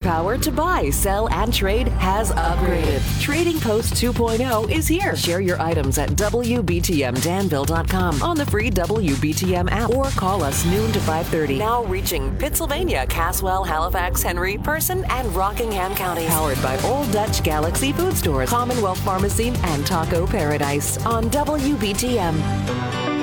power to buy, sell, and trade has upgraded. Trading Post 2.0 is here. Share your items at WBTMDanville.com on the free WBTM app or call us noon to 5:30. Now reaching Pittsylvania, Caswell, Halifax, Henry, Person, and Rockingham counties. Powered by Old Dutch Galaxy Food Stores, Commonwealth Pharmacy, and Taco Paradise on WBTM.